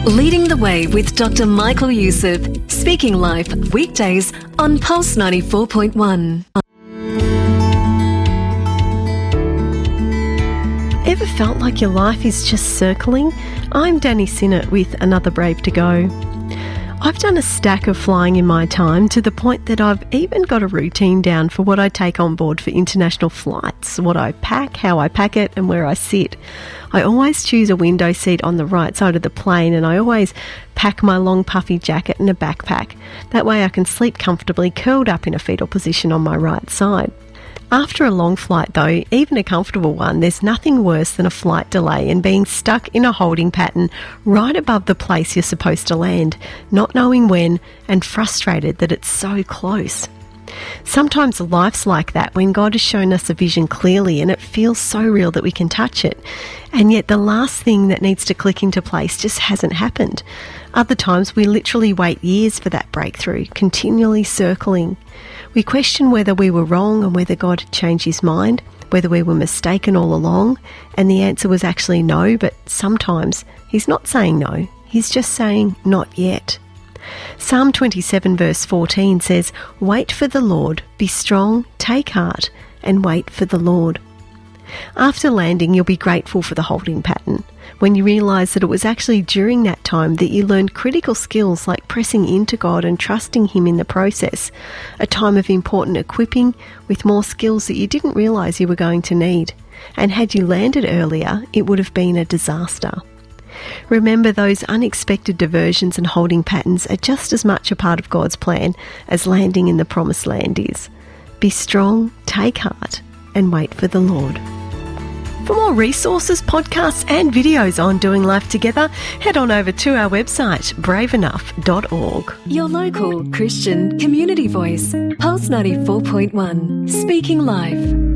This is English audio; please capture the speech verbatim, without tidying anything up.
Leading the Way with Doctor Michael Youssef, Speaking Life, weekdays on Pulse ninety-four point one. Ever felt like your life is just circling? I'm Danny Sinnott with Another Brave to Go. I've done a stack of flying in my time to the point that I've even got a routine down for what I take on board for international flights, what I pack, how I pack it and where I sit. I always choose a window seat on the right side of the plane, and I always pack my long puffy jacket and a backpack. That way I can sleep comfortably curled up in a fetal position on my right side. After a long flight though, even a comfortable one, there's nothing worse than a flight delay and being stuck in a holding pattern right above the place you're supposed to land, not knowing when and frustrated that it's so close. Sometimes life's like that when God has shown us a vision clearly and it feels so real that we can touch it, and yet the last thing that needs to click into place just hasn't happened. Other times we literally wait years for that breakthrough, continually circling. We question whether we were wrong and whether God had changed his mind, whether we were mistaken all along, and the answer was actually no, but sometimes he's not saying no, he's just saying not yet. Psalm twenty-seven verse fourteen says, "Wait for the Lord, be strong, take heart, and wait for the Lord." After landing, you'll be grateful for the holding pattern, when you realise that it was actually during that time that you learned critical skills like pressing into God and trusting him in the process, a time of important equipping with more skills that you didn't realise you were going to need. And had you landed earlier, it would have been a disaster. Remember, those unexpected diversions and holding patterns are just as much a part of God's plan as landing in the promised land is. Be strong, take heart, and wait for the Lord. For more resources, podcasts and videos on doing life together, head on over to our website, brave enough dot org. Your local Christian community voice, Pulse ninety-four point one, Speaking Life.